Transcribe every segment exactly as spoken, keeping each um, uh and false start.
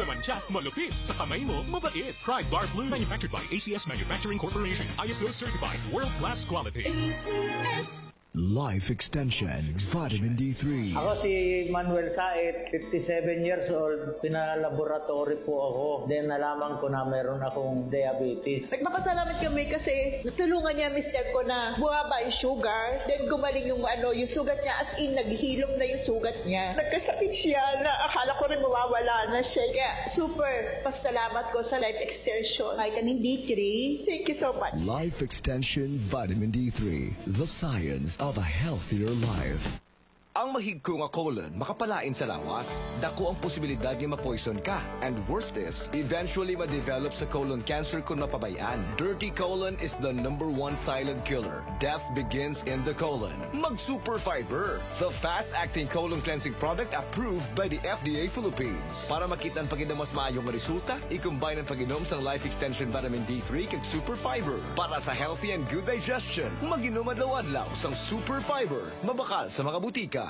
matansya, malupit. Sa kamay mo, mabait. Try Bar Blue. Manufactured by A C S Manufacturing Corporation. I S O certified. World-class quality. A C S. Life Extension Vitamin D three. Ako si Manuel Said, fifty-seven years old. Pinalaboratory po ako. Then nalaman ko na meron akong diabetes. Nagpapasalamat kami kasi natulungan niya mister ko na bumaba yung sugar. Then gumaling yung ano, yung sugat niya, as in naghilom na yung sugat niya. Nagkasakit siya na akala ko rin mawawala na siya. Kaya super pasalamat ko sa Life Extension Vitamin D three. Thank you so much. Life Extension Vitamin D three. The science of a healthier life. Ang mahigko nga colon makapalain sa lawas. Dako ang posibilidad nga ma-poison ka. And worst is, eventually ma-develop sa colon cancer kung mapabayaan. Dirty colon is the number one silent killer. Death begins in the colon. Mag-Super Fiber, the fast-acting colon cleansing product approved by the F D A Philippines. Para makita ang pag mas maayong resulta, i-combine ang pag-inom sa Life Extension Vitamin D three kag Super Fiber. Para sa healthy and good digestion, mag-inom adlaw-adlaw sang Super Fiber. Mabakal sa mga butika.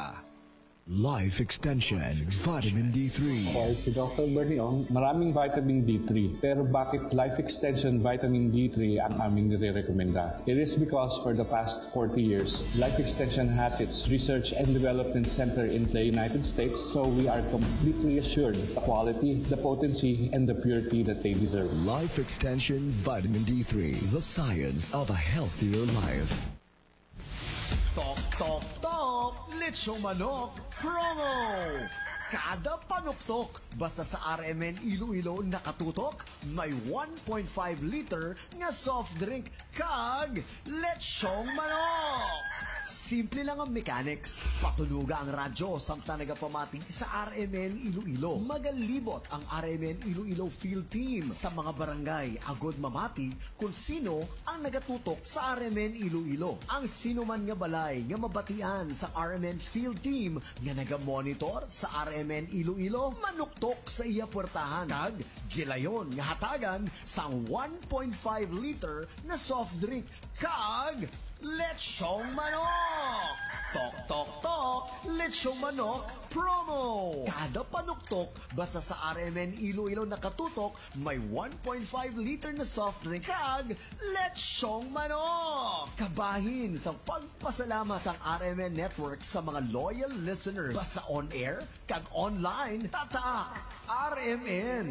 Life Extension Vitamin D three. Ako si Doctor Berniong, maraming vitamin D three. Pero bakit Life Extension Vitamin D three ang aming nire-recommenda? It is because for the past forty years, Life Extension has its research and development center in the United States, so we are completely assured the quality, the potency, and the purity that they deserve. Life Extension Vitamin D three. The science of a healthier life. Tok, tok, tok! Lechong manok promo! Kada panuktok, basta sa R M N Iloilo nakatutok, may one point five liter nga soft drink kag lechong manok! Simple lang ang mechanics. Patuluga ang radyo samtang nagapamating sa R M N Iloilo. Magalibot ang R M N Iloilo Field Team sa mga barangay agod mamati kung sino ang nagatutok sa R M N Iloilo. Ang sino man nga balay nga mabatian sa R M N Field Team nga nagamonitor sa R M N Iloilo, manuktok sa iya puwertahan kag gilayon nga hatagan sang one point five liter na soft drink kag lechong manok! Tok, tok, tok! Lechong manok promo! Kada panuktok, basta sa R M N Iloilo nakatutok, may one point five liter na soft drink kag lechong manok! Kabahin sa pagpasalamat sa R M N Network sa mga loyal listeners. Basta on-air, kag online, tatak! R M N!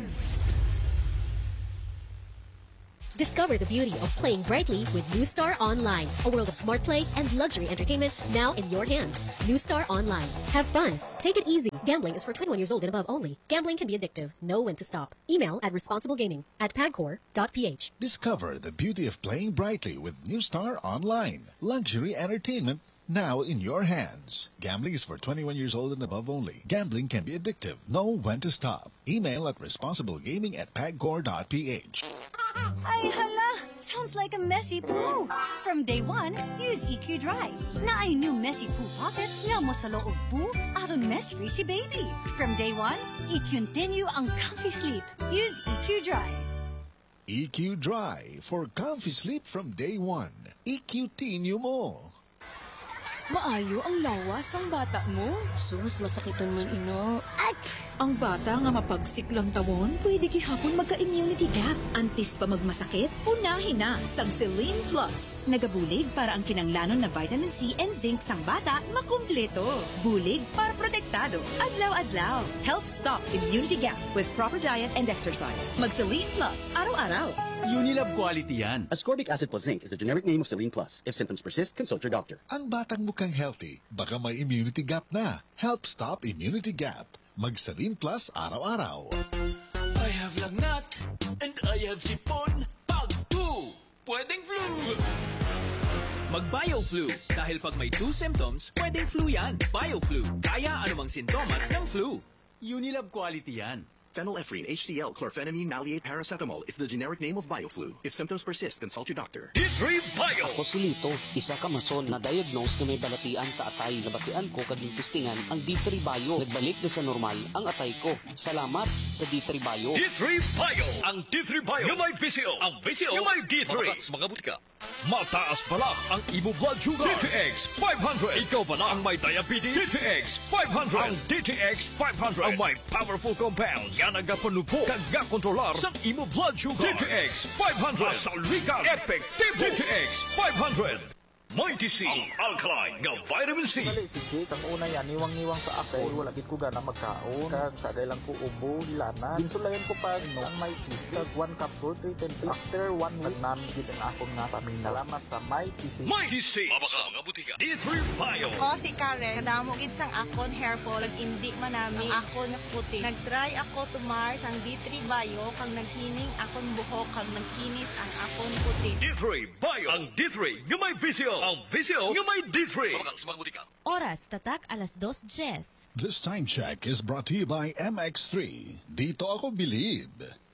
Discover the beauty of playing brightly with New Star Online, a world of smart play and luxury entertainment now in your hands. New Star Online. Have fun. Take it easy. Gambling is for twenty-one years old and above only. Gambling can be addictive. Know when to stop. Email at responsiblegaming at pagcor dot p h. Discover the beauty of playing brightly with New Star Online. Luxury entertainment now in your hands. Gambling is for twenty-one years old and above only. Gambling can be addictive. Know when to stop. Email at responsiblegaming at pagcor dot p h. Ay, hala! Sounds like a messy poo. From day one, use E Q Dry. Na ay new messy poo pocket nga mo sa loob poo aron mess-free si baby. From day one, i-continue ang comfy sleep. Use E Q Dry. E Q Dry for comfy sleep from day one. E Q Tinyo mo. Maayo ang lawas ng bata mo. Sus, masakiton man ino. At ang bata nga mapagsik lang tawon, pwede gihapon magka-immunity gap. Antis pa magmasakit, unahin na sang Celine Plus. Nagabulig para ang kinanglanon na vitamin C and zinc sang bata makumpleto. Bulig para protektado. Adlaw-adlaw. Help stop immunity gap with proper diet and exercise. Mag Celine Plus araw-araw. Unilab Quality yan. Ascorbic acid plus zinc is the generic name of Celine Plus. If symptoms persist, consult your doctor. Ang batang mukhang healthy, baka may immunity gap na. Help stop immunity gap. Mag Celine Plus araw-araw. I have lagnat and I have sipon. Pag two, pwedeng flu. Mag-BioFlu. Dahil pag may two symptoms, pwedeng flu yan. BioFlu. Kaya anumang sintomas ng flu. Unilab Quality yan. Phenylephrine, H C L, chlorphenamine, maleate, paracetamol is the generic name of BioFlu. If symptoms persist, consult your doctor. D three Bio! Ako si Lito, isa ka mason na diagnose na may balatian sa atay. Nabatian ko kaging testingan ang D three Bio. Nagbalik na sa normal ang atay ko. Salamat sa D three Bio. D three Bio! Ang D three Bio yung may V C O. Ang V C O yung may D three. Mga, mga butika. Mataas pala ang imo blood sugar. D T X five hundred. Ikaw pala ang may diabetes. D T X five hundred. Ang D T X five hundred ang may powerful compounds. Yan nga nagapanupo kag gakontrolar sa imo blood sugar. D T X five hundred Masalikan Epektibo. D T X five hundred Mighty C, ang alkaline nga vitamin C. Dali, si Jake, ang una yan, niwang-niwang sa ako. Wala gid ko gana magkaon. Kag sagay lang ko ubo, lana. Insulayan ko pa, no, ang Mighty C. Kag one capsule, three ten p. After one week, namin gid ang akong nga pamilya. Salamat sa Mighty C. Mighty C, mabaka mga butika. D three Bio. O, si Karen, kadamo gid sang akon hair fall, nag-indi man namin akon nga puti. Nag-try ako to Mars ang D three Bio, kag naghining akon buhok, kag nagkinis ang akon puti. D three Bio, ang D three nga may visio. Ang visio nga may D three. Oras tatak alas dos Jess. This time check is brought to you by M X three. Dito ako bilib.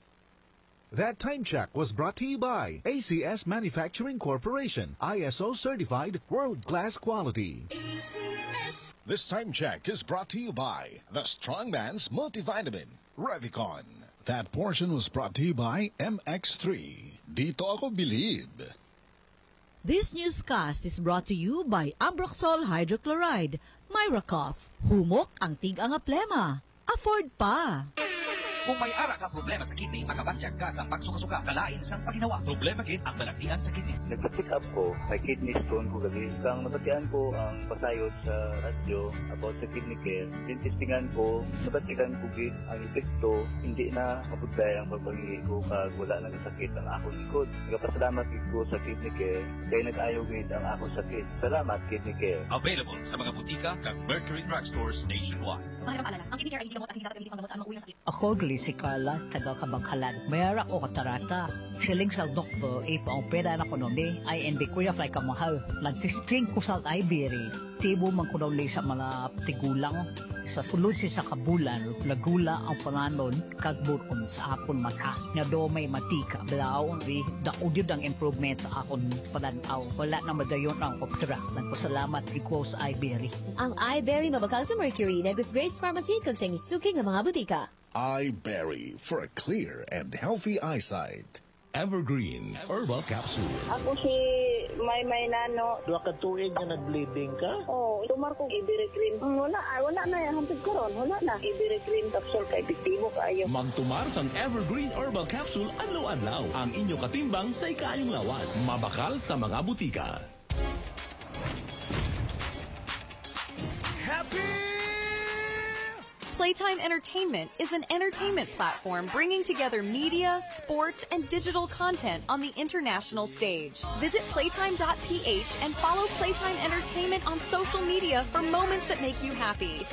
That time check was brought to you by A C S Manufacturing Corporation, I S O certified world-class quality. A C S. This time check is brought to you by the Strongman's Multivitamin, Revicon. That portion was brought to you by M X three. Dito ako bilib. This newscast is brought to you by Ambroxol Hydrochloride, Myracough. Humok ang tig-ang plema. Afford pa. Kung may ara ka problema sa kidney, makabansyag ka sa pagsuka-suka, kalain sang paginawa. Problema kit ang balagtian sa kidney. Nagpa-pick up ko, may kidney stone ko gabi. Kang nabatian ko ang pasayod sa radyo about sa kidney care. Tintistingan ko, nabatikan ko gid ang epekto, hindi na mapudlay ang pagpangili ko kag wala nang sakit ang akong likod. Nagpasalamat gid ko sa kidney care, kay nag-ayaw gid ang akong sakit. Salamat kidney care. Available sa mga butika kag Mercury Drugstores nationwide. Mahirap paalala, ang kidney care ay hindi gamot at hindi dapat gamitin panggamot sa anumang uwi ng sakit. Ako si Carla, taga Kabangkalan. Mayara ko katarata. Siling sa doktor, ipo ang pera na ko noon eh, ay hindi ko ya fly kamahal. Nagsistring ko sa Ibery. Tibo man ko daw sa mga tigulang. Sa sulod si sa kabulan, nagula ang pananon, kagburon sa akon mata. Nga do may matika. Blaw, ri, daudyod ang improvement sa akon pananaw. Wala na madayon ang optra. Nagpasalamat ko sa Ibery. Ang Ibery mabakal sa Mercury, Negus Grace Pharmacy, kag sa suking ng mga butika. iBerry for a clear and healthy eyesight. Evergreen Herbal Capsule. Ako si Maymay Nano. Dua ka tuig na nag-bleeding ka? Oo, oh, tumar kong Ibery Cream. Wala, wala na yan. Hantid ko ron. Wala na. Ibery Cream capsule kay biktibo kayo. Magtumar sang Evergreen Herbal Capsule adlaw-adlaw. Ang inyo katimbang sa ikayong lawas. Mabakal sa mga butika. Playtime Entertainment is an entertainment platform bringing together media, sports, and digital content on the international stage. Visit playtime dot p h and follow Playtime Entertainment on social media for moments that make you happy.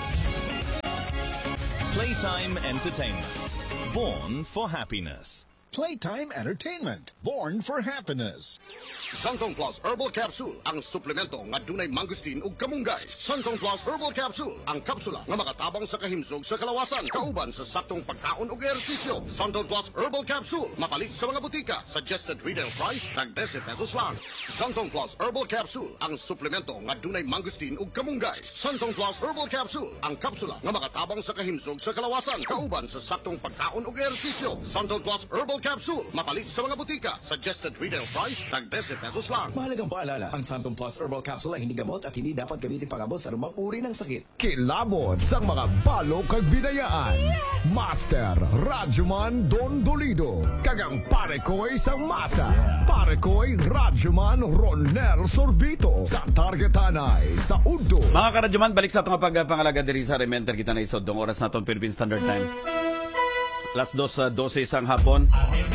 Playtime Entertainment, born for happiness. Playtime Entertainment, born for happiness. Sangtong Plus Herbal Capsule, ang suplemento nga dunay mangustin ug kamunggay. Sangtong Plus Herbal Capsule, ang kapsula nga makatabang sa kahimsog sa kalawasan, kauban sa saktong pagkaon ug ehersisyo. Sangtong Plus Herbal Capsule, mapalit sa mga butika. Suggested retail price tag ten pesos lang. Sangtong Plus Herbal Capsule, ang suplemento nga dunay mangustin ug kamunggay. Sangtong Plus Herbal Capsule, ang kapsula nga makatabang sa kahimsog sa kalawasan, kauban sa saktong pagkaon ug ehersisyo. Sangtong Plus Herbal Capsule, mapalit sa mga butika. Suggested retail price tag ten pesos lang. Mahalagang paalala, ang Santon Plus Herbal Capsule ay hindi gamot at hindi dapat gamitin pangabot sa anumang uri ng sakit. Kilabot sa mga balo kag binayaan. Master Radyoman Don Dolido. Kagang pare ko'y sang masa. Pare ko'y Radyoman Ronel Sorbito. Sa targetanay sa Udo. Mga karadyoman, balik sa itong pagpangalaga diri sa Rementer kita na isod. Dong oras na itong Philippine Standard Time. Las dos sa dose isang hapon.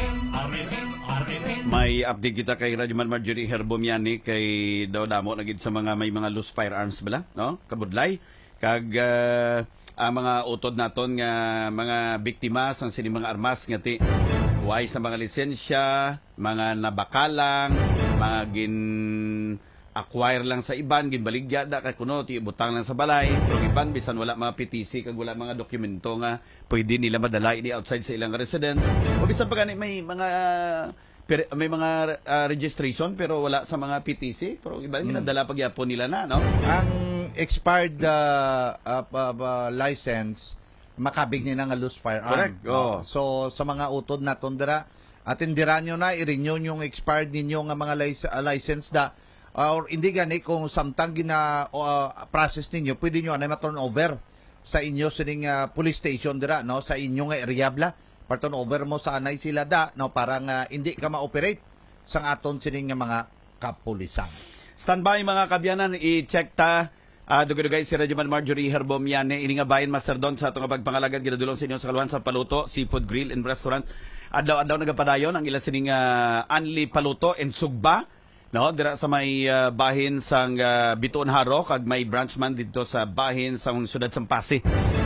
May update kita kay Radyoman Marjorie Herbomiani kay daw damo nagid sa mga may mga loose firearms bala, no? Kabudlay kag uh, ang mga utod naton nga mga biktima sang sini mga armas nga ti way sa mga lisensya, mga nabakalang, mga gin acquire lang sa iban, ginbaligya da kay kuno ti butang lang sa balay, pero iban bisan wala mga P T C kag wala mga dokumento nga pwede nila madala ini outside sa ilang residence. O bisan pa gani may mga pero, may mga uh, registration pero wala sa mga P T C, pero iba hmm. ginadala pagyapon nila na, no? Ang expired uh, uh, uh, license makabig ni nga loose firearm. Correct. Oh. So sa mga utod naton dira atin dira nyo na i-renew yung expired ninyo nga mga lic- uh, license da uh, or hindi gani kung samtang gina uh, process ninyo pwede nyo na ma-turn over sa inyo sining uh, police station dira, no, sa inyo nga area bla para turn over mo sa anay sila da, no, parang uh, hindi ka ma-operate sang aton sining nga mga kapulisan. Standby mga kabyanan, i-check ta Uh, dugay-dugay si Radyoman Marjorie Herbomiane, ini nga bayan master don sa atong pagpangalagad ginadulong sa inyo sa kaluhan sa Paluto Seafood Grill and Restaurant. Adlaw-adlaw nagapadayon ang ila sining uh, Anli Paluto and Sugba, no, dira sa may uh, bahin sang uh, Bituon Haro, kag may branch man dito sa bahin sa siyudad sang Pasig.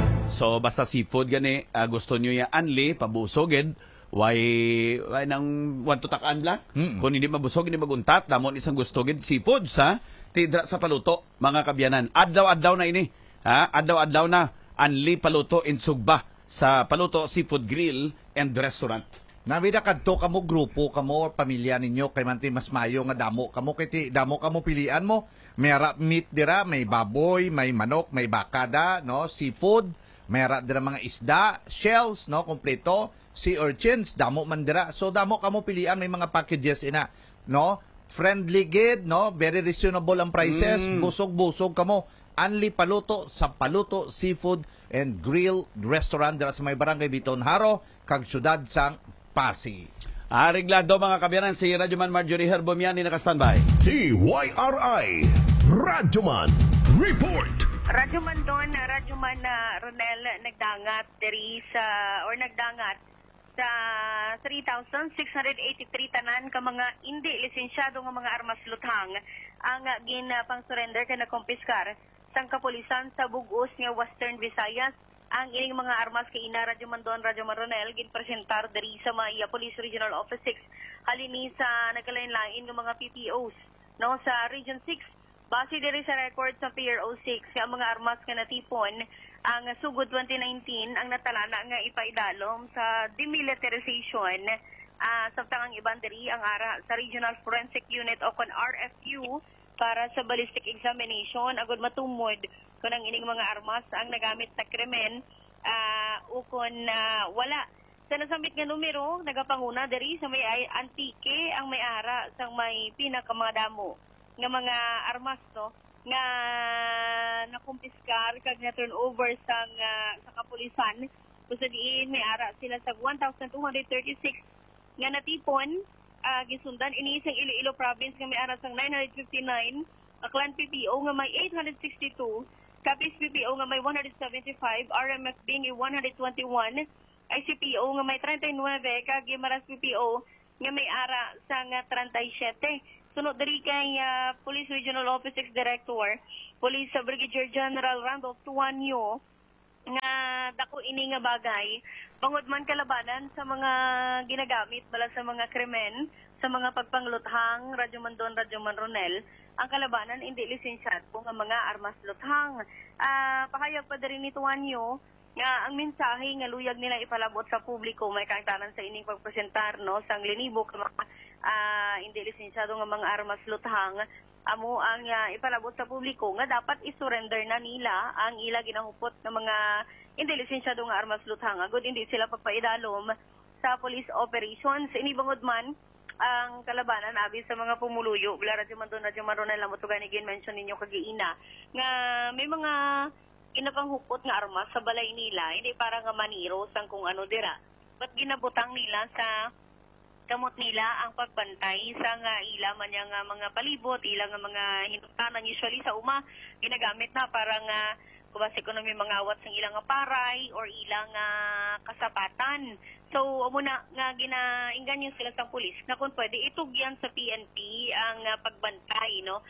So basta seafood gani, uh, gusto niyo ya Anli pabusoged, why why nang want to takaan bla. Mm-hmm. Kung hindi mabusog, hindi maguntat, damon isang gusto gid seafood sa tidra sa Paluto, mga kabyanan. Adlaw-adlaw na ini. Ha? Adlaw-adlaw na Anli Paluto in Sugba sa Paluto Seafood Grill and Restaurant. Nabida kadto kamo grupo kamo pamilya ninyo kay manti mas mayo nga damo kamo kay ti damo kamo pilian mo. May meat dira, may baboy, may manok, may bakada, no, seafood, may dira mga isda, shells, no, kompleto, sea urchins, damo man dira. So damo kamo pilian, may mga packages ina, no? Friendly gid, no? Very reasonable ang prices. Mm. Busog-busog kamo. Anli Paluto sa Paluto Seafood and Grill Restaurant dira sa may barangay Bituon Haro, kag syudad sang Pasig. Ariglado mga kabyanan, si Radyoman Marjorie Herbomiani naka-standby. T Y R I Radyoman Report. Radyoman Don, Radyoman uh, Ronel nagdangat diri sa or nagdangat sa three thousand six hundred eighty-three tanan ka mga hindi lisensyado nga mga armas luthang ang uh, gin uh, pang surrender ka na kumpiskar sang kapulisan sa bug-os nga Western Visayas. Ang ining mga armas kay ina Radyoman Don, Radyoman Ronel gin presentar diri sa Maya Police Regional Office six halini sa nagkalain-lain ng mga P P Os, no, sa Region six. Base diri sa record sa P R O six, ang mga armas nga natipon ang sugod twenty nineteen ang natalana nga ipaidalom sa demilitarization uh, samtang ang iban diri ang ara sa Regional Forensic Unit o kon R F U para sa ballistic examination agud matumod kun ang ining mga armas ang nagamit sa krimen uh, o kon uh, wala sa nasambit nga numero nagapanguna diri sa may Antique ang may ara sang may pinaka mga damo nga mga armas, no, nga nakumpiskar kag na turnover sa uh, sa kapulisan. Gusto diin may ara sila sa one thousand two hundred thirty-six nga natipon, uh, gisundan ini sa Iloilo province nga may ara sang nine hundred fifty-nine, Aklan P P O nga may eight hundred sixty-two, Capiz P P O nga may one hundred seventy-five, R M F B nga one hundred twenty-one, I C P O nga may thirty-nine, kag Guimaras P P O nga may ara sang thirty-seven. Sunod diri kay uh, Police Regional Office six Director, Police uh, Brigadier General Randolph Tuanyo, nga dako ini nga bagay, bangod man kalabanan sa mga ginagamit bala sa mga krimen, sa mga pagpangluthang, Radyoman Don, Radyoman Ronel, ang kalabanan hindi lisensyado nga mga armas luthang. Uh, pahayag pa diri ni Tuanyo, nga ang mensahe nga luyag nila ipalabot sa publiko may kaangtanan sa ining pagpresentar, no, sang linibo ka mga uh, hindi lisensyado nga mga armas luthang, amo ang uh, ipalabot sa publiko nga dapat isurrender na nila ang ila ginahupot ng mga hindi lisensyado nga armas luthang agud hindi sila pagpaidalom sa police operations. Inibangod man ang kalabanan abi sa mga pumuluyo bala Radyoman Don, Radyoman Ronel na motugan ni mention ninyo kagiina nga may mga inapanghupot nga armas sa balay nila, hindi para nga maniro sang kung ano dira. But ginabutang nila sa kamot nila ang pagbantay sa nga ila man yang uh, mga palibot, ila nga mga hinutanan usually sa uma ginagamit na para nga kubase ko na may mga awat sang ilang nga paray or ilang uh, kasapatan. So amo na nga ginainggan yung sila sa pulis na kung pwede itugyan sa P N P ang uh, pagbantay, no,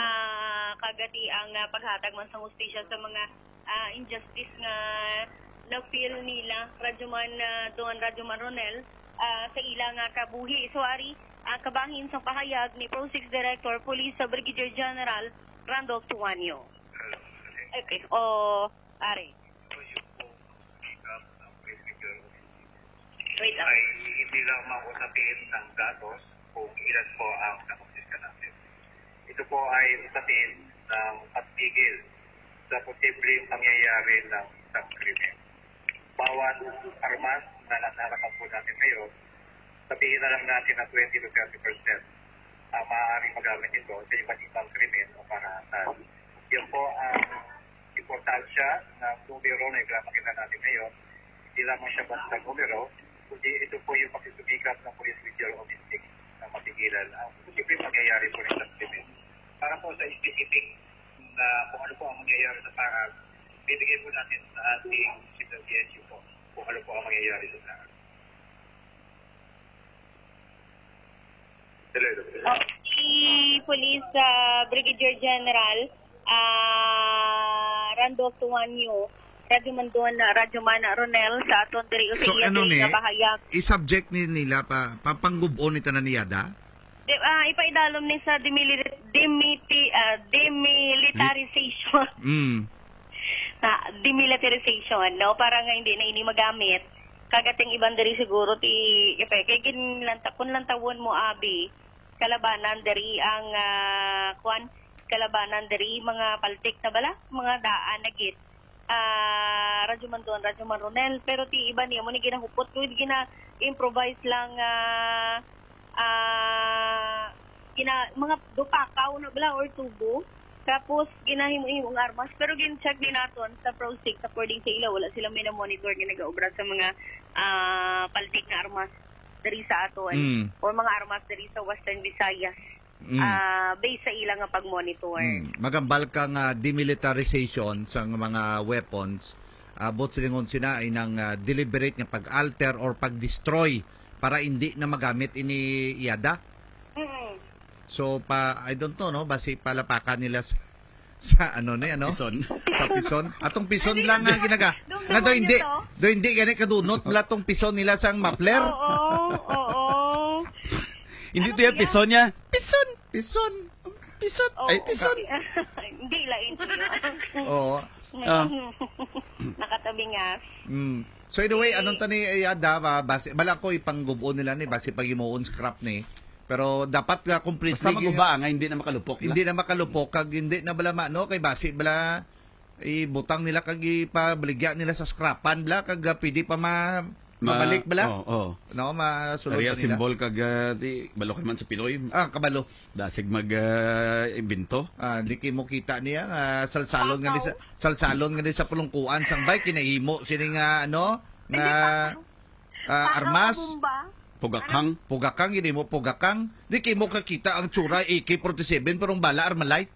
uh, kagati ang uh, paghatag man sa hustisya sa mga uh, injustice nga na-feel nila Radyoman uh, Don, Radyoman Ronel uh, sa ilang uh, kabuhi. So ari uh, kabahin sa pahayag ni Pro six Director Police sa Brigadier General Randolph Tuanyo. Okay, o ari. Wait ay hindi lang mausapin ng datos kung ilan po ang nakumpiska natin. Ito po ay usapin ng pagpigil sa posibleng pangyayari ng isang krimen. Bawat armas na nasarapan po natin ngayon, sabihin na lang natin na twenty to thirty percent ang maaaring magamit ito sa iba't ibang krimen o karahatan. Yan po ang importansya ng numero na ipapakita natin ngayon. Hindi lamang siya basta numero, kundi ito po yung pakisubikat ng Police Regional Logistic na mapigilan ang posibleng mangyayari po ng incident. Para po sa specific na kung ano po ang mangyayari sa parang, bibigay po natin sa ating civil D S U po kung ano po ang mangyayari sa parang. Oh, si Police uh, Brigadier General uh, Randolph Tuanyo, Radyo Mandon, Radyo Mana Ronel sa aton diri sa So iya ano ni, na bahayag. i-subject ni nila pa papanggubo ni tanan niyada? De, uh, ipaidalom ni sa demili- demiti, uh, demilitarization. Mm. na demilitarization, no? Para nga hindi na ini magamit. Kagating ibang diri siguro ti ipe kay kinlanta kun lantawon mo abi kalabanan diri ang uh, kwan kalabanan diri mga paltik na bala mga daan na git uh, Radyo Mandon, Radyo Maronel, pero ti iba niya mo ni ginahupot ko gina improvise lang uh, uh, gina mga dupakaw na bala or tubo. Tapos, ginahimo-himong armas. Pero gin-check din naton sa Pro-Six, according sa ila, wala silang minamonitor, ginagaobra sa mga uh, paltik na armas dari sa aton. Mm. O mga armas dari sa Western Visayas. Mm. Uh, based sa ilang nga pag-monitor. Mm. Magambal kang uh, demilitarization sa mga weapons. Uh, bot silingon sina ay ng uh, deliberate nga pag-alter or pag-destroy para hindi na magamit ini iyada. Mm-hmm. So pa I don't know no basi palapakan nila sa, sa ano ni ano pison. Sa pison. Atong pison lang nga ginaga. Nga do hindi do hindi gani kadunot bala tong pison nila sang mapler. Oo, oo. Hindi to yung pison niya. Pison, pison. Pison. Ay pison. Hindi lain yun. Oo. Ah. Nakatabingas. Mm. So anyway, anong tani iyada ba basi bala ko ipanggubo nila ni basi pagimuon scrap ni. Pero dapat nga completely basta maguba nga hindi na makalupok na. Hindi na makalupok kag hindi na bala no kay basi bala ibutang nila kag ipabaligya nila sa scrapan bala kag pwede pa ma mabalik bala. Oo, oh, oh. No, masulod nila. nila. Simbol kag uh, di balo man sa Pinoy. Ah, kabalo. Dasig mag uh, imbento. Ah, di kay mo kita niya uh, salsalon nga ni sa salsalon nga ni sa pulungkuan sang bike kinahimo sini nga ano nga uh, armas. Pugakang. Pugakang, hindi mo pugakang. Di kayo mo kakita ang tsura A K forty-seven parang bala Armalite.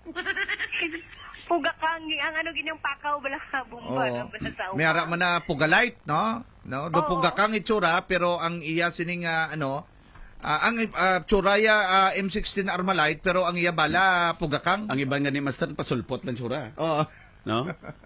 Pugakang, ang ano ginyang pakaw bala bumba. Oh. May ara man na pugalite, no? No, do oh. Pugakang itsura pero ang iya sining uh, ano, uh, ang uh, tsuraya uh, M sixteen Armalite pero ang iya bala pugakang. Ang iba nga ni Master pasulpot lang tsura. Oo. Oh. No?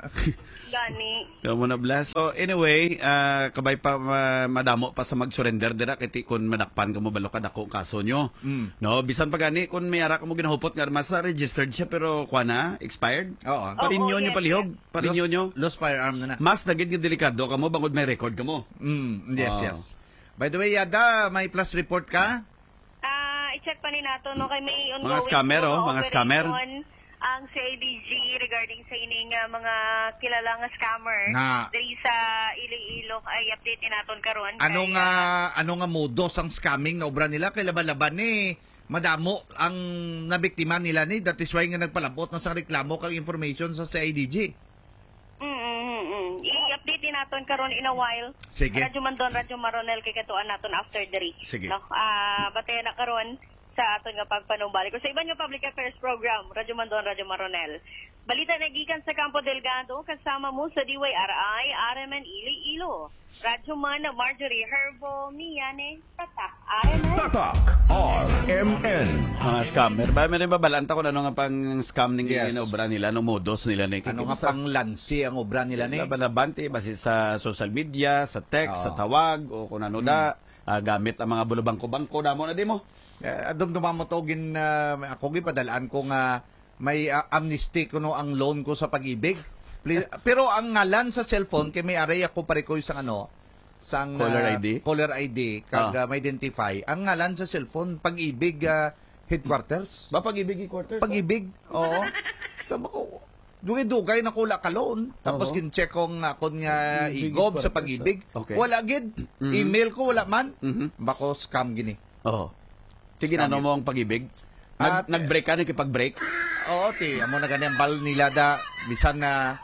Gani. Ikaw mo na blast. So anyway, uh, kabay pa uh, madamo pa sa mag-surrender dira kay kun madakpan ka mo balo ka dako kaso nyo. Mm. No, bisan pa gani kun may ara ka mo ginahupot nga armas registered siya pero kuha na expired. Oo. Parinyo oh, nyo yes, palihog, parinyo nyo. Lost firearm na na. Mas nagid nga delikado ka mo bangod may record ka mo. Mm, yes, oh. Yes. By the way, Yada, may plus report ka? Ah, uh, i-check pa ni nato no kay may ongoing mga scammer oh, mga scammer. Ang C I D G regarding sa ining uh, mga kilala nga scammer na diri sa Iloilo ay update naton karon. Ano nga uh, ano nga modus ang scamming na obra nila kay laban-laban ni madamo ang nabiktima nila ni that is why nga nagpalabot na sa reklamo kag information sa C I D G. Mm, mm, mm. I-update naton karon in a while. Sige. Radyo Mandon, Radyo Maronel kay katuan naton after diri. Sige. No, ah uh, batay na karon sa aton nga pagpanumbalik. Sa iban yung public affairs program, Radyo Mandon, Radyo Maronel. Balita na gikan sa Campo Delgado, kasama mo sa D Y R I, R M N Iloilo. Radyo Man, Marjorie Herbo, Miyane, Tatak, R M N. Tatak, R M N. Mga scammer. Ba, meron ba balanta ko na ano nga pang scam ning yes. obra nila, no modus nila ni. Ano nga pang lansi ang obra nila ni? Laban-labanti, basi sa social media, sa text, oh. sa tawag, o kung ano da, hmm. uh, gamit ang mga bulubangko-bangko, damo na di mo. Uh, Dumdumamo to gin uh, ako gipadalaan ko nga may uh, amnesty kuno ang loan ko sa pag-ibig. Please, pero ang ngalan sa cellphone kay may aray ako pare ko sang ano sang caller uh, I D caller I D kag ah. uh, may identify ang ngalan sa cellphone pag-ibig uh, headquarters. Ba pag-ibig headquarters? Pag-ibig. Oo. Sabi ko dugay-dugay na kula kalon. Tapos uh-huh. gin-check kong akon nga igob sa pag-ibig. Okay. Wala gid. Mm-hmm. Email ko wala man. Mm-hmm. Bako scam gini. Oo. Sige na mo ang pag-ibig. Nag, At, nag-break ka, nagkipag-break? Oo, ti. Amo na ganyan bal nila da. Bisan na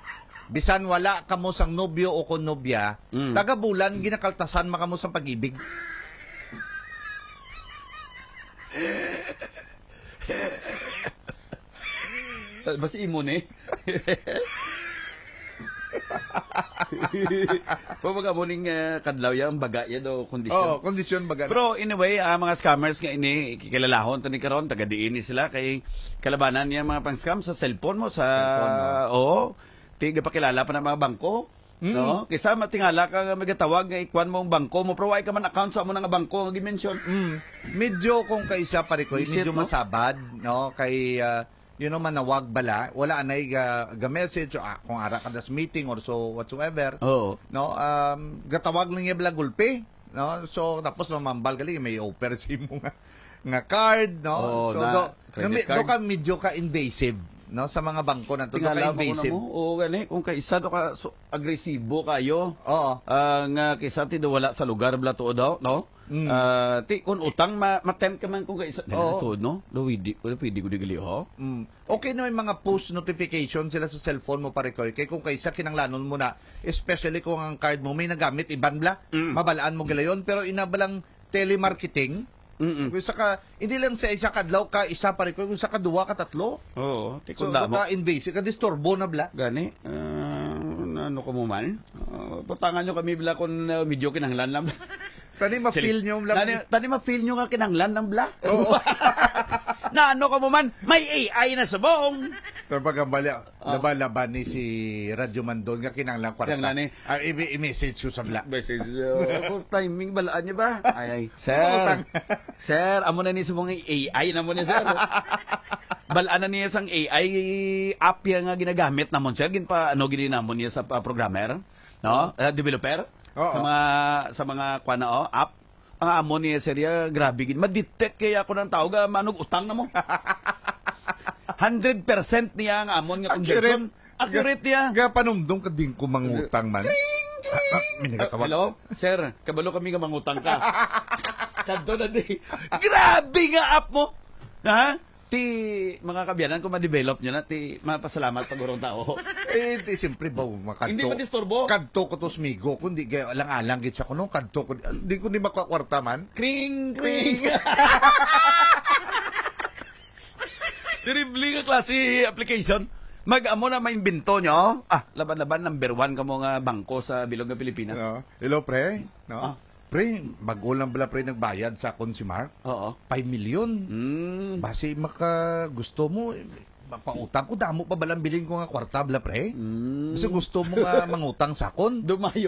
Bisan wala kamo sang nobyo o konobya, Mm. taga bulan ginakaltasan makamo sang pag-ibig. Basta imo ni. Pamaga mo ning uh, kadlaw yan, baga yan o kondisyon. Oo, kondisyon baga. Pero anyway, uh, mga scammers nga ini, kikilalahon tani karon taga diin ni sila kay kalabanan niya mga pang-scam sa cellphone mo, sa... Oo, tiga pa kilala pa ng mga bangko. Mm. No? Kaysa matingala ka nga magatawag nga ikwan mo ang bangko mo, pero why ka man account sa mo nga bangko nga gimension. Mm. Medyo kung kaisa pare ko, medyo no? masabad, no? Kay... Uh, yun naman nawag bala, wala anay ga, ga message o ah, kung ara ka das meeting or so whatsoever. Oo. No, um gatawag lang niya bala gulpe, no? So tapos mamambal gali may offer si mo nga, nga card, no? Oo, so na, do, credit do, do card. ka medyo ka invasive, no? Sa mga bangko na to, do ka Tingala mo invasive. na mo. Oo, gani. Kung kaisa do ka so, agresibo kayo. Oo. Uh, nga kisa ti do wala sa lugar bla tuod daw, no? Mm. Uh, ti kun utang ma matem ka man kung kaisa. Oo. Tuod, no? Do pwede pwede ko digali ho. Mm. Okay na may mga push notification sila sa cellphone mo pare ko. Kay kung kaysa kinanglanon mo na, especially kung ang card mo may nagamit iban bla, Mm. mabalaan mo gila yon, pero inabalang telemarketing. Mm. Kung isa ka, hindi lang sa isa kadlaw ka, isa pare ko, kung isa ka duwa ka tatlo. Oo, ti So, kun da mo. ka invasive, ka disturbo na bla. Gani. Uh, ano ko mo man? Uh, putangan nyo kami bla kung uh, medyo kinahanglan lang. Tani ma-feel nyo lang. Tani, tani ma-feel nyo nga kinahanglan ng bla. Oo. Na ano ka mo man, may A I na sa buong. Pero pag ang bala, laban-laban ni si Radyo Mandon, nga kinanglang kwarta. Kinanglan eh. Ah, i- i-message ko sa bla. Message. Uh, timing balaan niya ba? Ay, ay. Sir, sir, amo na ni sa mga A I na mo niya, sir. Balaan na niya sang A I app yan nga ginagamit namon, sir. Gin pa, ano, gini namon niya sa uh, programmer, no? Uh, developer. Oo. Sa mga, sa mga, kwa na, oh, app. Ang amo niya, sir, ya, grabe gin. Ma-detect kaya ako ng tao, ga, manog utang na mo. one hundred percent niya ang amon nga conversion. Accurate niya. Ga panumdong ka din ko mangutang man. Uh, hello? Sir, kabalo kami nga mangutang ka. Kanto na di. Grabe nga app mo! Ha? Ti, mga kabiyanan, kung ma-develop nyo na, ti, mapasalamat pag urong tao. Eh, di, siyempre ba, makadto. Hindi ba disturbo? Kadto ko to smigo, kundi gaya alang-alang git siya ko, no? Kadto ko, di ko di makakwarta man. Kring, kring! Terrible nga klase application. Mag-amo na maimbento nyo. Ah, laban-laban, number one ka mo nga bangko sa Bilog ng Pilipinas. No. Hello, pre. No? Ah. Pre, bago lang bala pre nagbayad sa consumer. Oo. five million. Mm. Base maka gusto mo, pautang ko, damo pa balang bilhin ko nga kwarta bala pre. Mm. Kasi gusto mo nga mangutang sakon. Dumayo.